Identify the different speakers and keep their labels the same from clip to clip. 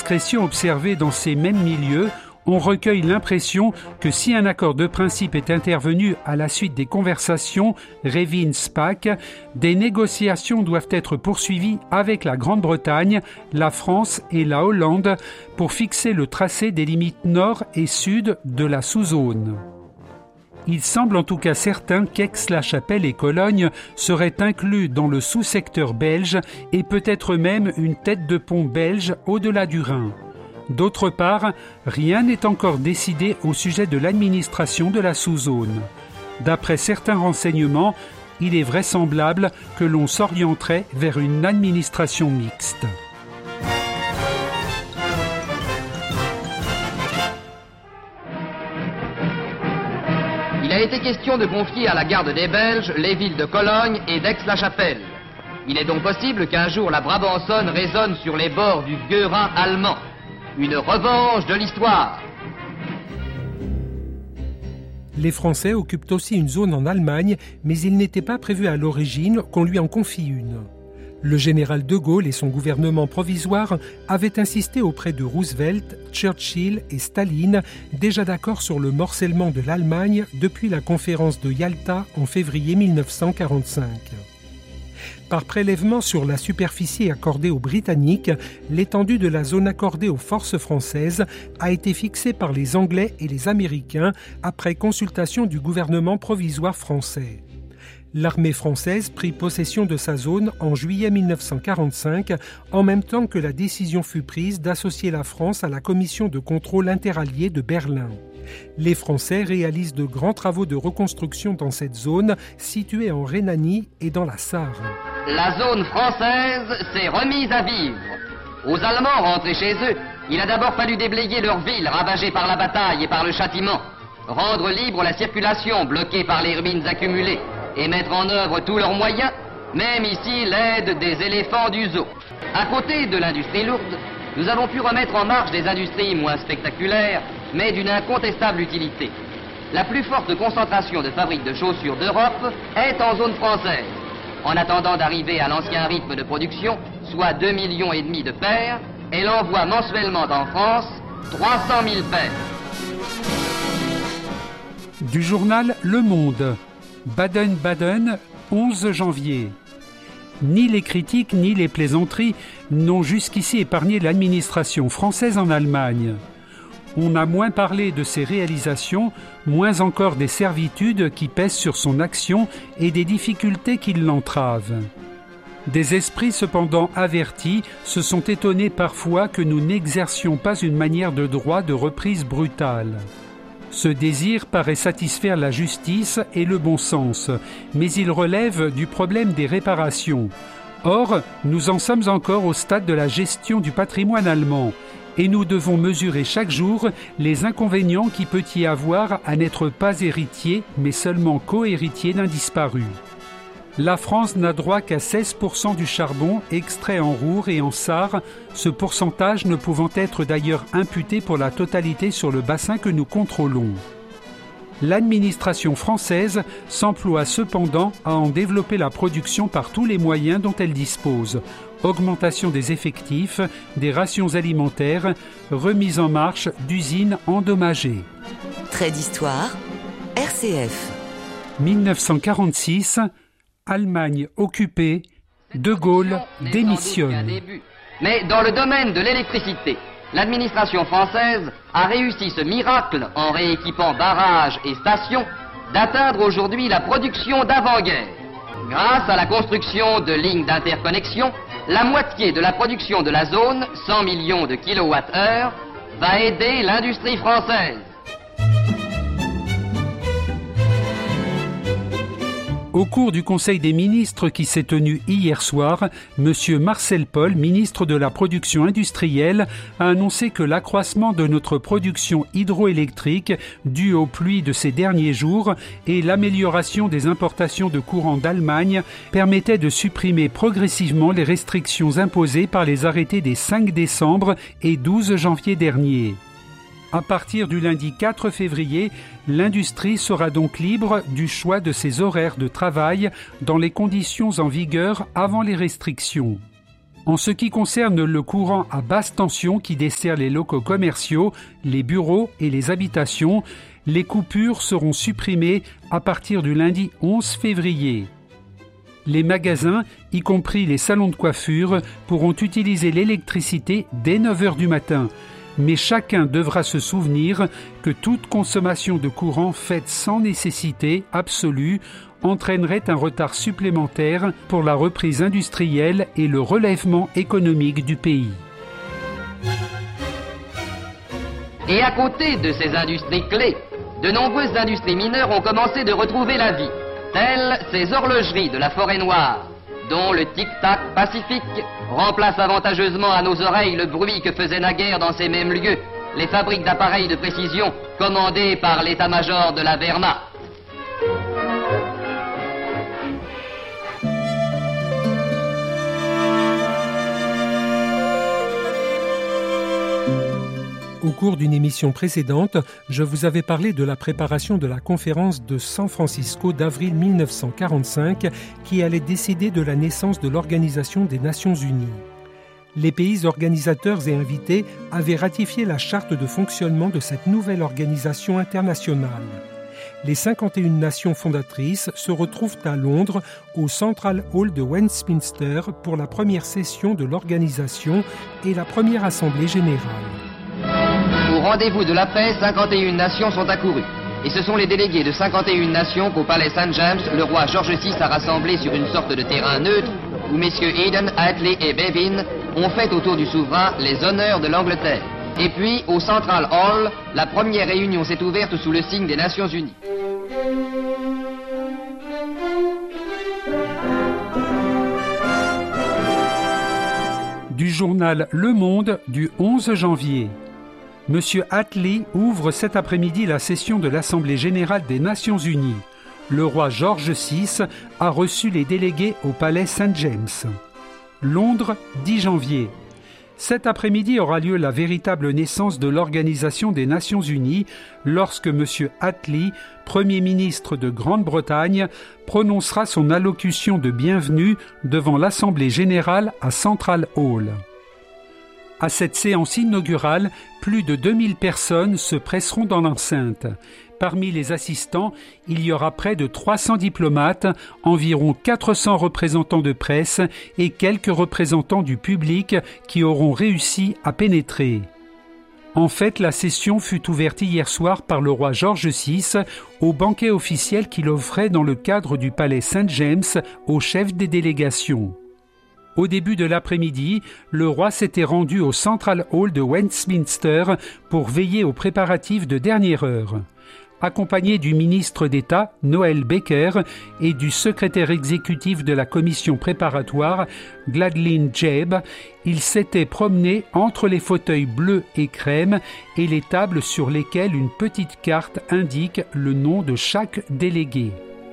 Speaker 1: indiscrétions observées dans ces mêmes milieux, on recueille l'impression que si un accord de principe est intervenu à la suite des conversations Revin-Spaak, des négociations doivent être poursuivies avec la Grande-Bretagne, la France et la Hollande pour fixer le tracé des limites nord et sud de la sous-zone. Il semble en tout cas certain qu'Aix-la-Chapelle et Cologne seraient inclus dans le sous-secteur belge et peut-être même une tête de pont belge au-delà du Rhin. D'autre part, rien n'est encore décidé au sujet de l'administration de la sous-zone. D'après certains renseignements, il est vraisemblable que l'on s'orienterait vers une administration mixte.
Speaker 2: Il a été question de confier à la garde des Belges les villes de Cologne et d'Aix-la-Chapelle. Il est donc possible qu'un jour la Brabançonne résonne sur les bords du vieux Rhin allemand. Une revanche de l'histoire.
Speaker 3: Les Français occupent aussi une zone en Allemagne, mais il n'était pas prévu à l'origine qu'on lui en confie une. Le général de Gaulle et son gouvernement provisoire avaient insisté auprès de Roosevelt, Churchill et Staline, déjà d'accord sur le morcellement de l'Allemagne depuis la conférence de Yalta en février 1945. Par prélèvement sur la superficie accordée aux Britanniques, l'étendue de la zone accordée aux forces françaises a été fixée par les Anglais et les Américains après consultation du gouvernement provisoire français. L'armée française prit possession de sa zone en juillet 1945, en même temps que la décision fut prise d'associer la France à la commission de contrôle interalliée de Berlin. Les Français réalisent de grands travaux de reconstruction dans cette zone située en Rhénanie et dans la Sarre.
Speaker 2: La zone française s'est remise à vivre. Aux Allemands rentrés chez eux, il a d'abord fallu déblayer leurs villes ravagées par la bataille et par le châtiment, rendre libre la circulation bloquée par les ruines accumulées et mettre en œuvre tous leurs moyens, même ici l'aide des éléphants du zoo. À côté de l'industrie lourde, nous avons pu remettre en marche des industries moins spectaculaires, mais d'une incontestable utilité. La plus forte concentration de fabriques de chaussures d'Europe est en zone française. En attendant d'arriver à l'ancien rythme de production, soit 2,5 millions de paires, elle envoie mensuellement en France 300 000 paires.
Speaker 1: Du journal Le Monde, Baden-Baden, 11 janvier. Ni les critiques ni les plaisanteries n'ont jusqu'ici épargné l'administration française en Allemagne. On a moins parlé de ses réalisations, moins encore des servitudes qui pèsent sur son action et des difficultés qui l'entravent. Des esprits cependant avertis se sont étonnés parfois que nous n'exercions pas une manière de droit de reprise brutale. Ce désir paraît satisfaire la justice et le bon sens, mais il relève du problème des réparations. Or, nous en sommes encore au stade de la gestion du patrimoine allemand, et nous devons mesurer chaque jour les inconvénients qu'il peut y avoir à n'être pas héritier, mais seulement co-héritier d'un disparu. La France n'a droit qu'à 16% du charbon extrait en Ruhr et en Sarre, ce pourcentage ne pouvant être d'ailleurs imputé pour la totalité sur le bassin que nous contrôlons. L'administration française s'emploie cependant à en développer la production par tous les moyens dont elle dispose. Augmentation des effectifs, des rations alimentaires, remise en marche d'usines endommagées.
Speaker 4: Trait d'histoire, RCF.
Speaker 1: 1946, Allemagne occupée, De Gaulle démissionne.
Speaker 2: Mais dans le domaine de l'électricité, l'administration française a réussi ce miracle en rééquipant barrages et stations d'atteindre aujourd'hui la production d'avant-guerre. Grâce à la construction de lignes d'interconnexion, la moitié de la production de la zone, 100 millions de kWh, va aider l'industrie française.
Speaker 1: Au cours du Conseil des ministres qui s'est tenu hier soir, M. Marcel Paul, ministre de la Production industrielle, a annoncé que l'accroissement de notre production hydroélectrique, dû aux pluies de ces derniers jours, et l'amélioration des importations de courant d'Allemagne permettaient de supprimer progressivement les restrictions imposées par les arrêtés des 5 décembre et 12 janvier dernier. À partir du lundi 4 février, l'industrie sera donc libre du choix de ses horaires de travail dans les conditions en vigueur avant les restrictions. En ce qui concerne le courant à basse tension qui dessert les locaux commerciaux, les bureaux et les habitations, les coupures seront supprimées à partir du lundi 11 février. Les magasins, y compris les salons de coiffure, pourront utiliser l'électricité dès 9 h du matin. Mais chacun devra se souvenir que toute consommation de courant faite sans nécessité absolue entraînerait un retard supplémentaire pour la reprise industrielle et le relèvement économique du pays.
Speaker 2: Et à côté de ces industries clés, de nombreuses industries mineures ont commencé de retrouver la vie, telles ces horlogeries de la forêt noire, dont le tic-tac pacifique remplace avantageusement à nos oreilles le bruit que faisaient naguère dans ces mêmes lieux les fabriques d'appareils de précision commandées par l'état-major de la Wehrmacht.
Speaker 3: Au cours d'une émission précédente, je vous avais parlé de la préparation de la conférence de San Francisco d'avril 1945 qui allait décider de la naissance de l'Organisation des Nations Unies. Les pays organisateurs et invités avaient ratifié la charte de fonctionnement de cette nouvelle organisation internationale. Les 51 nations fondatrices se retrouvent à Londres, au Central Hall de Westminster, pour la première session de l'organisation et la première assemblée générale.
Speaker 2: Au rendez-vous de la paix, 51 nations sont accourues. Et ce sont les délégués de 51 nations qu'au palais St. James, le roi George VI a rassemblés sur une sorte de terrain neutre où messieurs Eden, Attlee et Bevin ont fait autour du souverain les honneurs de l'Angleterre. Et puis, au Central Hall, la première réunion s'est ouverte sous le signe des Nations Unies.
Speaker 1: Du journal Le Monde du 11 janvier. Monsieur Attlee ouvre cet après-midi la session de l'Assemblée générale des Nations unies. Le roi George VI a reçu les délégués au palais St. James. Londres, 10 janvier. Cet après-midi aura lieu la véritable naissance de l'Organisation des Nations unies lorsque monsieur Attlee, Premier ministre de Grande-Bretagne, prononcera son allocution de bienvenue devant l'Assemblée générale à Central Hall. À cette séance inaugurale, plus de 2000 personnes se presseront dans l'enceinte. Parmi les assistants, il y aura près de 300 diplomates, environ 400 représentants de presse et quelques représentants du public qui auront réussi à pénétrer. En fait, la session fut ouverte hier soir par le roi George VI au banquet officiel qu'il offrait dans le cadre du palais St. James aux chefs des délégations. Au début de l'après-midi, le roi s'était rendu au Central Hall de Westminster pour veiller aux préparatifs de dernière heure. Accompagné du ministre d'État, Noel Baker, et du secrétaire exécutif de la commission préparatoire, Gladwyn Jebb, il s'était promené entre les fauteuils bleus et crème et les tables sur lesquelles une petite carte indique le nom de chaque délégué.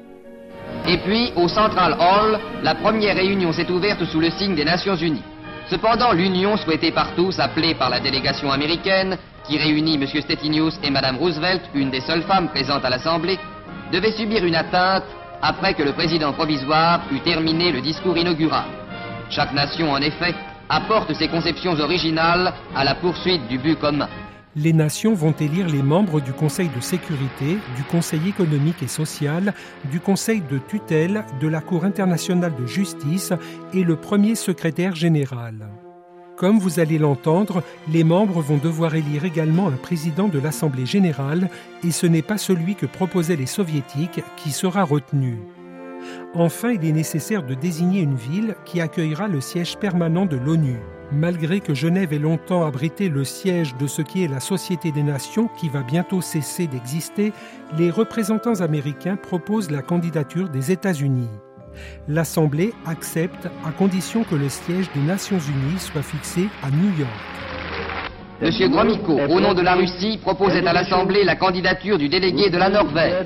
Speaker 2: Et puis, au Central Hall, la première réunion s'est ouverte sous le signe des Nations Unies. Cependant, l'union souhaitée par tous, appelée par la délégation américaine, qui réunit M. Stettinius et Mme Roosevelt, une des seules femmes présentes à l'Assemblée, devait subir une atteinte après que le président provisoire eut terminé le discours inaugural. Chaque nation, en effet, apporte ses conceptions originales à la poursuite du but commun.
Speaker 3: Les nations vont élire les membres du Conseil de sécurité, du Conseil économique et social, du Conseil de tutelle, de la Cour internationale de justice et le premier secrétaire général. Comme vous allez l'entendre, les membres vont devoir élire également un président de l'Assemblée générale et ce n'est pas celui que proposaient les soviétiques qui sera retenu. Enfin, il est nécessaire de désigner une ville qui accueillera le siège permanent de l'ONU. Malgré que Genève ait longtemps abrité le siège de ce qui est la Société des Nations, qui va bientôt cesser d'exister, les représentants américains proposent la candidature des États-Unis. L'Assemblée accepte à condition que le siège des Nations Unies soit fixé à New York.
Speaker 2: Monsieur Gromyko, au nom de la Russie, proposait à l'Assemblée la candidature du délégué de la Norvège.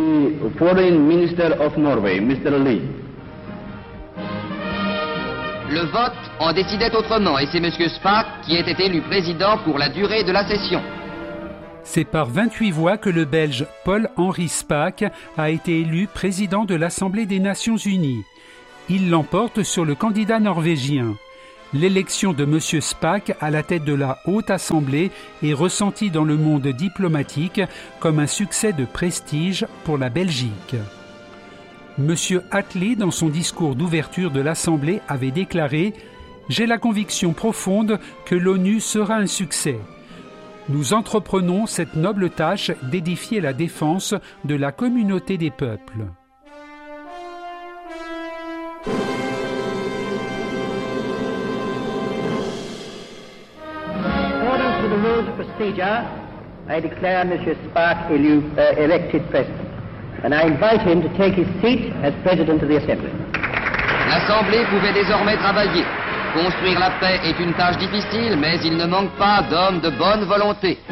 Speaker 2: Le vote en décidait autrement et c'est M. Spaak qui était élu président pour la durée de la session.
Speaker 1: C'est par 28 voix que le Belge Paul-Henri Spaak a été élu président de l'Assemblée des Nations Unies. Il l'emporte sur le candidat norvégien. L'élection de M. Spaak à la tête de la Haute Assemblée est ressentie dans le monde diplomatique comme un succès de prestige pour la Belgique. M. Attlee, dans son discours d'ouverture de l'Assemblée, avait déclaré « J'ai la conviction profonde que l'ONU sera un succès. Nous entreprenons cette noble tâche d'édifier la défense de la communauté des peuples. »
Speaker 5: According to the rules of procedure, I declare M. Spaak elected President, and I invite him to take his seat as President of the Assembly.
Speaker 2: L'Assemblée pouvait désormais travailler. Construire la paix est une tâche difficile, mais il ne manque pas d'hommes de bonne volonté.